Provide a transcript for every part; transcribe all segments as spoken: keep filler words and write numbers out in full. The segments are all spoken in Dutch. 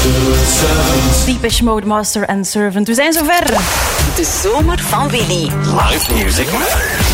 Depeche Mode, Master and Servant. We zijn zover. De zomer van Willy. Live Music Matters.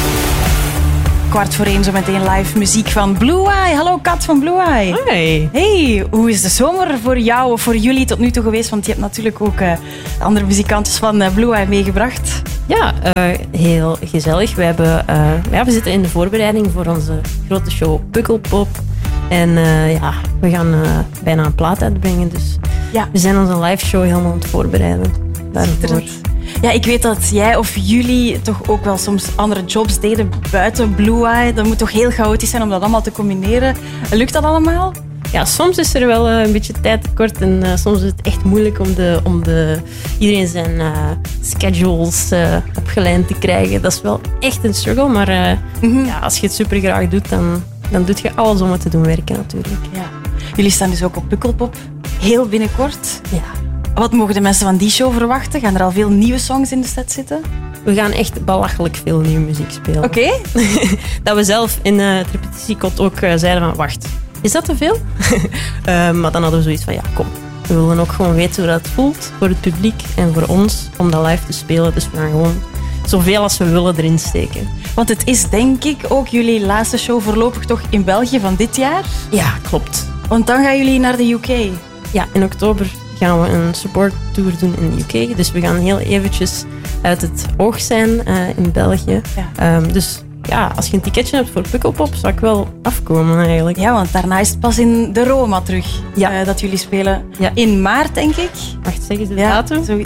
Kwart voor één zo meteen live muziek van Blue Eye. Hallo Kat van Blue Eye. Hoi. Hey, hoe is de zomer voor jou of voor jullie tot nu toe geweest? Want je hebt natuurlijk ook uh, andere muzikantjes van uh, Blue Eye meegebracht. Ja, uh, heel gezellig. We, hebben, uh, ja, we zitten in de voorbereiding voor onze grote show Pukkelpop. En uh, ja, we gaan uh, bijna een plaat uitbrengen. Dus ja. We zijn onze live show helemaal aan het voorbereiden daarvoor. Ja, ik weet dat jij of jullie toch ook wel soms andere jobs deden buiten Blue Eye. Dat moet toch heel chaotisch zijn om dat allemaal te combineren. Lukt dat allemaal? Ja, soms is er wel uh, een beetje tijd tekort en uh, soms is het echt moeilijk om, de, om de, iedereen zijn uh, schedules uh, opgelijnd te krijgen. Dat is wel echt een struggle, maar uh, mm-hmm. ja, als je het super graag doet, dan, dan doe je alles om het te doen werken natuurlijk. Ja. Jullie staan dus ook op Pukkelpop, heel binnenkort. Ja. Wat mogen de mensen van die show verwachten? Gaan er al veel nieuwe songs in de set zitten? We gaan echt belachelijk veel nieuwe muziek spelen. Oké. Okay. Dat we zelf in uh, het repetitiekot ook uh, zeiden van, wacht, is dat te veel? uh, maar dan hadden we zoiets van, ja, kom. We willen ook gewoon weten hoe dat voelt voor het publiek en voor ons om dat live te spelen. Dus we gaan gewoon zoveel als we willen erin steken. Want het is denk ik ook jullie laatste show voorlopig toch in België van dit jaar? Ja, klopt. Want dan gaan jullie naar de U K. Ja, in oktober gaan we een support tour doen in de U K. Dus we gaan heel eventjes uit het oog zijn uh, in België. Ja. Um, dus ja, als je een ticketje hebt voor Pukkelpop, zou ik wel afkomen eigenlijk. Ja, want daarna is het pas in de Roma terug ja. uh, dat jullie spelen. Ja. In maart, denk ik. Wacht, zeg eens de ja, datum. Zo...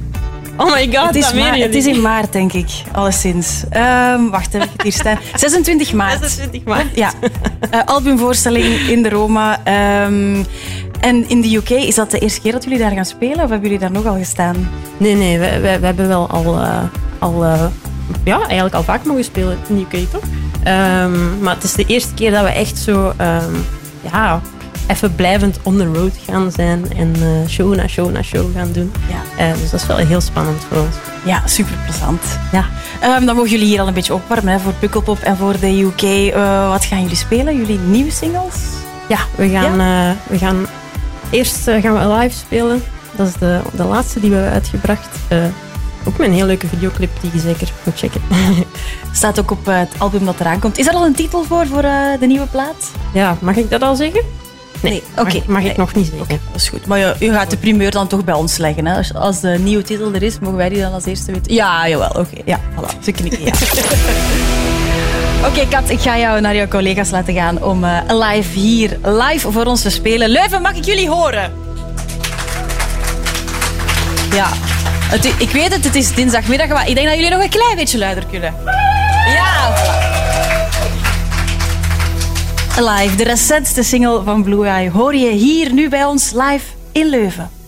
Oh my god, het is, dat ma- het is in maart, denk ik, alleszins. Um, wacht, heb ik het hier staan? zesentwintig maart. zesentwintig maart. Ja. Uh, albumvoorstelling in de Roma. Um, En in de U K, is dat de eerste keer dat jullie daar gaan spelen? Of hebben jullie daar nog al gestaan? Nee, nee. We, we, we hebben wel al, uh, al uh, ja, eigenlijk al vaak mogen spelen in de U K, toch? Um, maar het is de eerste keer dat we echt zo um, ja, even blijvend on the road gaan zijn en uh, show na show na show gaan doen. Ja. Uh, dus dat is wel heel spannend voor ons. Ja, super plezant. Ja. Um, dan mogen jullie hier al een beetje opwarmen hè, voor Pukkelpop en voor de U K. Uh, wat gaan jullie spelen? Jullie nieuwe singles? Ja, we gaan... Ja? Uh, we gaan Eerst uh, gaan we live spelen. Dat is de, de laatste die we hebben uitgebracht. Uh, ook met een heel leuke videoclip die je zeker moet checken. Staat ook op uh, het album dat eraan komt. Is er al een titel voor, voor uh, de nieuwe plaat? Ja, mag ik dat al zeggen? Nee, nee oké. Okay. Mag, mag nee. ik nog niet zeggen. Okay, dat is goed. Maar je, je gaat de primeur dan toch bij ons leggen. Hè? Als, als de nieuwe titel er is, mogen wij die dan als eerste weten? Ja, jawel. Oké. Okay. Ja, voilà. Ze knikken, ja. Oké, okay, Kat, ik ga jou naar jouw collega's laten gaan om uh, live hier, live voor ons te spelen. Leuven, mag ik jullie horen? Ja, het, ik weet het, het is dinsdagmiddag, maar ik denk dat jullie nog een klein beetje luider kunnen. Ja, voilà. Live, de recentste single van Blue Eye, hoor je hier nu bij ons live in Leuven.